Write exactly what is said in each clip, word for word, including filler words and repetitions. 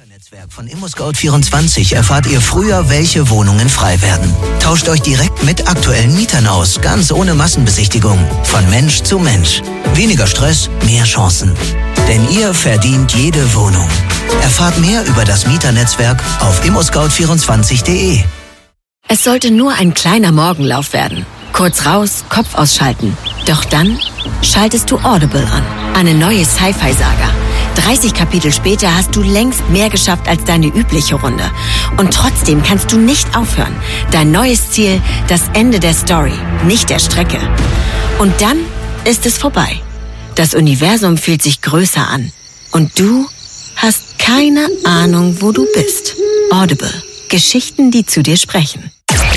Mieternetzwerk von ImmoScout vierundzwanzig erfahrt ihr früher, welche Wohnungen frei werden. Tauscht euch direkt mit aktuellen Mietern aus, ganz ohne Massenbesichtigung. Von Mensch zu Mensch. Weniger Stress, mehr Chancen. Denn ihr verdient jede Wohnung. Erfahrt mehr über das Mieternetzwerk auf immoscout vierundzwanzig punkt de. Es sollte nur ein kleiner Morgenlauf werden. Kurz raus, Kopf ausschalten. Doch dann schaltest du Audible an. Eine neue Sci-Fi-Saga. dreißig Kapitel später hast du längst mehr geschafft als deine übliche Runde. Und trotzdem kannst du nicht aufhören. Dein neues Ziel, das Ende der Story, nicht der Strecke. Und dann ist es vorbei. Das Universum fühlt sich größer an. Und du hast keine Ahnung, wo du bist. Audible. Geschichten, die zu dir sprechen.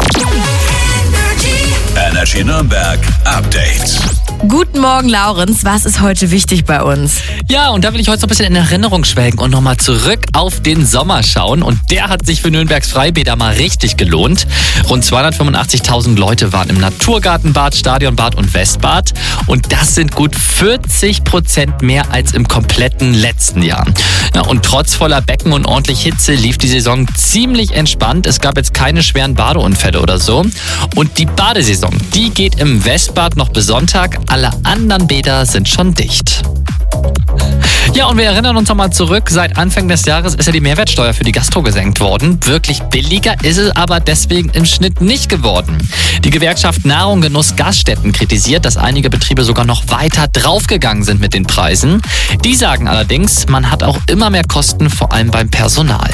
Energy Nürnberg Update. Guten Morgen, Laurenz. Was ist heute wichtig bei uns? Ja, und da will ich heute so ein bisschen in Erinnerung schwelgen und nochmal zurück auf den Sommer schauen. Und der hat sich für Nürnbergs Freibäder mal richtig gelohnt. Rund zweihundertfünfundachtzigtausend Leute waren im Naturgartenbad, Stadionbad und Westbad. Und das sind gut vierzig Prozent mehr als im kompletten letzten Jahr. Ja, und trotz voller Becken und ordentlich Hitze lief die Saison ziemlich entspannt. Es gab jetzt keine schweren Badeunfälle oder so. Und die Badesaison, die geht im Westbad noch bis Sonntag. Alle anderen Bäder sind schon dicht. Ja, und wir erinnern uns nochmal zurück, seit Anfang des Jahres ist ja die Mehrwertsteuer für die Gastro gesenkt worden. Wirklich billiger ist es aber deswegen im Schnitt nicht geworden. Die Gewerkschaft Nahrung, Genuss, Gaststätten kritisiert, dass einige Betriebe sogar noch weiter draufgegangen sind mit den Preisen. Die sagen allerdings, man hat auch immer mehr Kosten, vor allem beim Personal.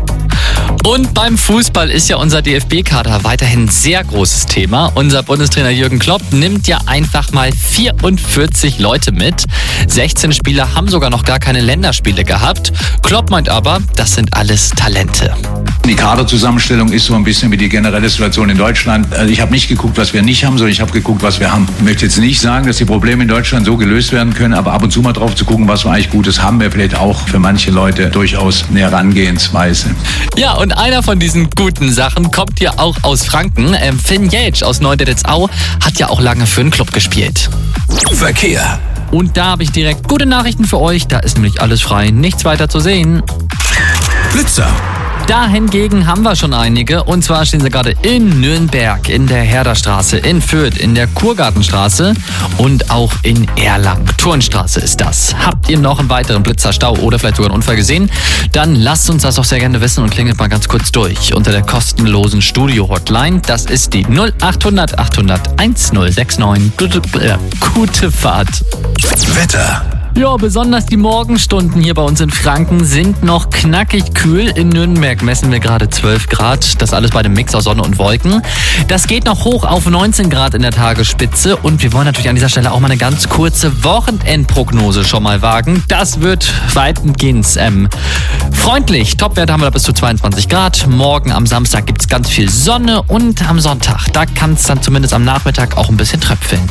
Und beim Fußball ist ja unser D F B-Kader weiterhin ein sehr großes Thema. Unser Bundestrainer Jürgen Klopp nimmt ja einfach mal vierundvierzig Leute mit. sechzehn Spieler haben sogar noch gar keine Länderspiele gehabt. Klopp meint aber, das sind alles Talente. Die Kaderzusammenstellung ist so ein bisschen wie die generelle Situation in Deutschland. Also ich habe nicht geguckt, was wir nicht haben, sondern ich habe geguckt, was wir haben. Ich möchte jetzt nicht sagen, dass die Probleme in Deutschland so gelöst werden können, aber ab und zu mal drauf zu gucken, was wir eigentlich Gutes haben, wäre vielleicht auch für manche Leute durchaus eine Herangehensweise. Ja, und einer von diesen guten Sachen kommt ja auch aus Franken. Ähm, Finn Jeltsch aus Neudettelsau hat ja auch lange für einen Club gespielt. Verkehr. Und da habe ich direkt gute Nachrichten für euch. Da ist nämlich alles frei, nichts weiter zu sehen. Blitzer. Da hingegen haben wir schon einige. Und zwar stehen sie gerade in Nürnberg, in der Herderstraße, in Fürth, in der Kurgartenstraße und auch in Erlangen. Turnstraße ist das. Habt ihr noch einen weiteren Blitzerstau oder vielleicht sogar einen Unfall gesehen? Dann lasst uns das doch sehr gerne wissen und klingelt mal ganz kurz durch unter der kostenlosen Studio-Hotline. Das ist die null achthundert achthundert1069. Gute, äh, gute Fahrt. Wetter. Ja, besonders die Morgenstunden hier bei uns in Franken sind noch knackig kühl. In Nürnberg messen wir gerade zwölf Grad. Das alles bei dem Mix aus Sonne und Wolken. Das geht noch hoch auf neunzehn Grad in der Tagesspitze. Und wir wollen natürlich an dieser Stelle auch mal eine ganz kurze Wochenendprognose schon mal wagen. Das wird weitgehend ähm, freundlich. Topwerte haben wir da bis zu zweiundzwanzig Grad. Morgen am Samstag gibt es ganz viel Sonne. Und am Sonntag, da kann es dann zumindest am Nachmittag auch ein bisschen tröpfeln.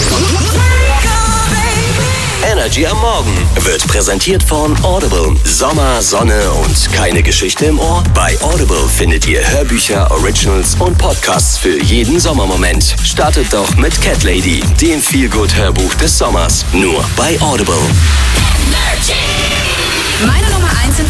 Energy am Morgen wird präsentiert von Audible. Sommer, Sonne und keine Geschichte im Ohr? Bei Audible findet ihr Hörbücher, Originals und Podcasts für jeden Sommermoment. Startet doch mit Cat Lady, dem Feelgood-Hörbuch des Sommers. Nur bei Audible. Meine Nummer eins